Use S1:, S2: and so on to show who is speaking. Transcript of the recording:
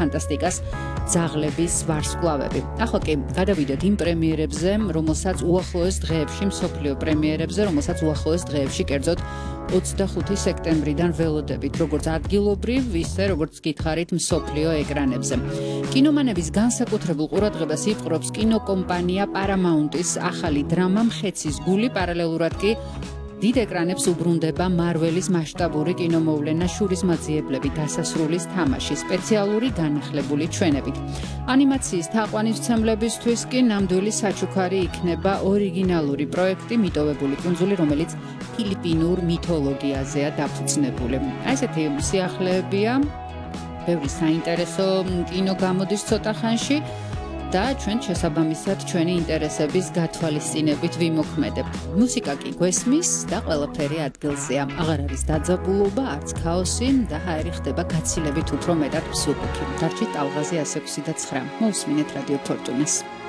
S1: ფანტასტიკას ძაღლების ვარსკვლავები. ახლა კი გადავიდეთ იმ პრემიერებზე, რომელსაც უახლოეს დღეებში, მსოფლიო პრემიერებზე, რომელსაც უახლოეს დღეებში, კერძოდ 25 სექტემბრიდან ველოდებით, როგორც ადგილობრივ, ისე როგორც გითხარით მსოფლიო ეკრანებზე. კინომანების განსაკუთრებულ ყურადღებას იპყრობს კინოკომპანია Paramount-ის ახალი დრამა „მხეცის გული“, პარალელურად კი დიდ ეკრანებს უბრუნდება მარველის მასშტაბური კინომოვლენა „შურისმაძიებლები დასასრულის თამაში“ სპეციალური განახლებული ჩვენებით. ანიმაციის თაყვანისმცემლებისთვის კი ნამდვილი საჩუქარი იქნება ორიგინალური პროექტი „მიტოვებული კუნძული“, რომელიც ფილიპინურ მითოლოგიაზეა დაფუძნებული. ესეთი სიახლეებია, ბევრი საინტერესო კინო გამოდის ცოტა ხანში და ჩვენ შესაბამისად ჩვენი ინტერესების გათვალისწინებით ვიმოქმედებთ. მუსიკა კი გვესმის და ყველაფერი ადგილზეა. აღარ არის დაძაბულობა, არც ქაოსი და ჰაერი ხდება გაცილებით უფრო მეტად მსუბუქი. დარჩით ტალღაზე 106.9. მოусმინეთ რადიო ფორტუნას.